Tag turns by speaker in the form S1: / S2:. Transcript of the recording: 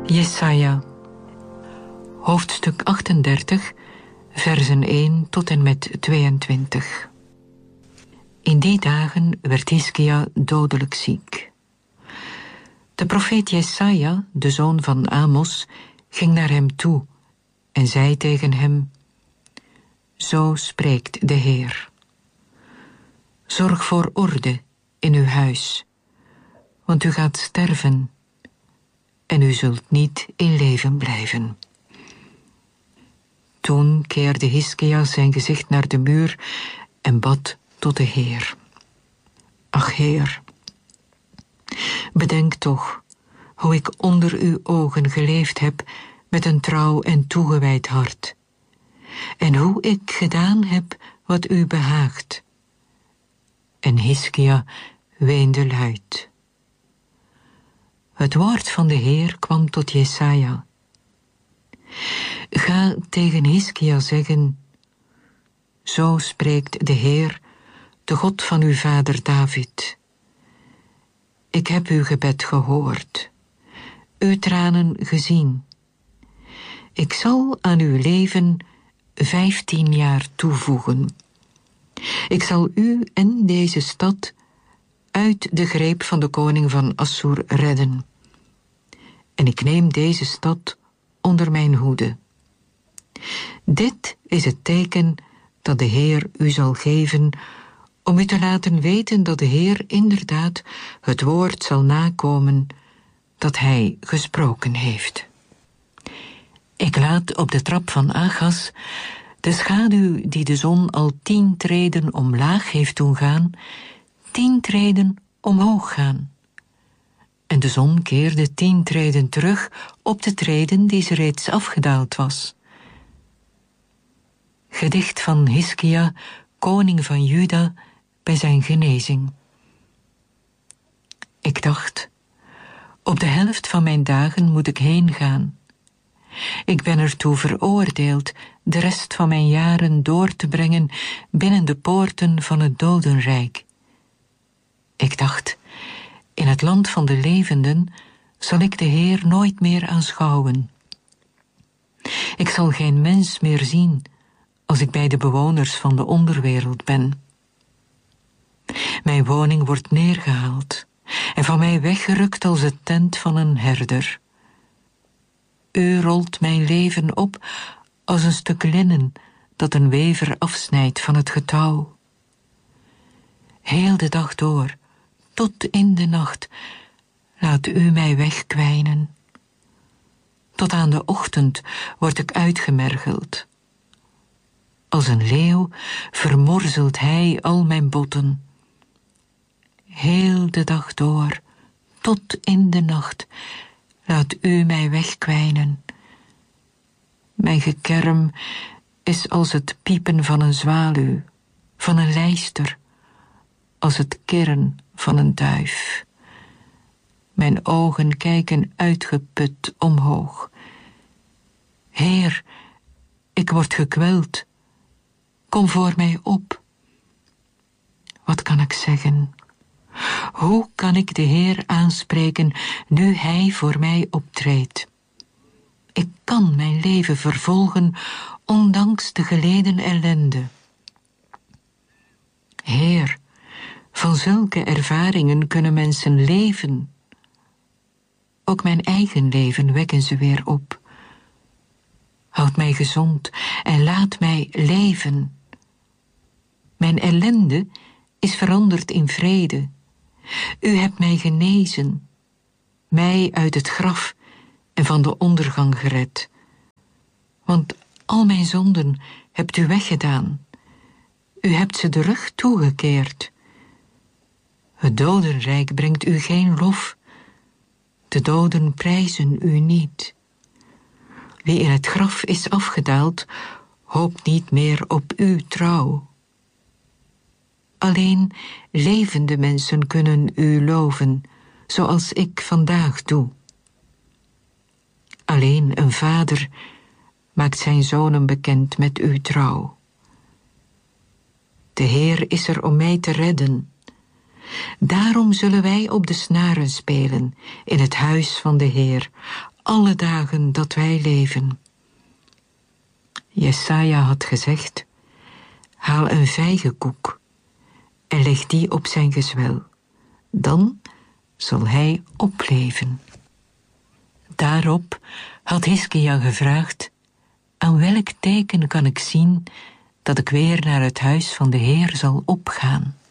S1: Jesaja, hoofdstuk 38, versen 1 tot en met 22. In die dagen werd Hiskia dodelijk ziek. De profeet Jesaja, de zoon van Amos, ging naar hem toe en zei tegen hem: Zo spreekt de Heer. Zorg voor orde in uw huis, want u gaat sterven en u zult niet in leven blijven. Toen keerde Hiskia zijn gezicht naar de muur en bad tot de Heer. Ach Heer, bedenk toch hoe ik onder uw ogen geleefd heb met een trouw en toegewijd hart, en hoe ik gedaan heb wat u behaagt. En Hiskia weende luid. Het woord van de Heer kwam tot Jesaja. Ga tegen Hiskia zeggen: Zo spreekt de Heer, de God van uw vader David. Ik heb uw gebed gehoord, uw tranen gezien. Ik zal aan uw leven 15 jaar toevoegen. Ik zal u en deze stad uit de greep van de koning van Assur redden. En ik neem deze stad onder mijn hoede. Dit is het teken dat de Heer u zal geven, om u te laten weten dat de Heer inderdaad het woord zal nakomen dat hij gesproken heeft. Ik laat op de trap van Achaz de schaduw die de zon al 10 treden omlaag heeft doen gaan, 10 treden omhoog gaan. En de zon keerde 10 treden terug op de treden die ze reeds afgedaald was. Gedicht van Hiskia, koning van Juda, bij zijn genezing. Ik dacht, op de helft van mijn dagen moet ik heen gaan. Ik ben ertoe veroordeeld de rest van mijn jaren door te brengen binnen de poorten van het dodenrijk. Ik dacht, in het land van de levenden zal ik de Heer nooit meer aanschouwen. Ik zal geen mens meer zien als ik bij de bewoners van de onderwereld ben. Mijn woning wordt neergehaald en van mij weggerukt als het tent van een herder. U rolt mijn leven op als een stuk linnen dat een wever afsnijdt van het getouw. Heel de dag door, tot in de nacht, laat u mij wegkwijnen. Tot aan de ochtend word ik uitgemergeld. Als een leeuw vermorzelt hij al mijn botten. Heel de dag door, tot in de nacht, laat u mij wegkwijnen. Mijn gekerm is als het piepen van een zwaluw, van een lijster, als het kirren van een duif. Mijn ogen kijken uitgeput omhoog. Heer, ik word gekweld. Kom voor mij op. Wat kan ik zeggen? Hoe kan ik de Heer aanspreken nu Hij voor mij optreedt? Ik kan mijn leven vervolgen, ondanks de geleden ellende. Heer, van zulke ervaringen kunnen mensen leven. Ook mijn eigen leven wekken ze weer op. Houd mij gezond en laat mij leven. Mijn ellende is veranderd in vrede. U hebt mij genezen, mij uit het graf en van de ondergang gered. Want al mijn zonden hebt u weggedaan. U hebt ze de rug toegekeerd. Het dodenrijk brengt u geen lof. De doden prijzen u niet. Wie in het graf is afgedaald, hoopt niet meer op uw trouw. Alleen levende mensen kunnen u loven, zoals ik vandaag doe. Alleen een vader maakt zijn zonen bekend met uw trouw. De Heer is er om mij te redden. Daarom zullen wij op de snaren spelen in het huis van de Heer, alle dagen dat wij leven. Jesaja had gezegd, haal een vijgenkoek en leg die op zijn gezwel. Dan zal hij opleven. Daarop had Hiskia gevraagd, aan welk teken kan ik zien dat ik weer naar het huis van de Heer zal opgaan?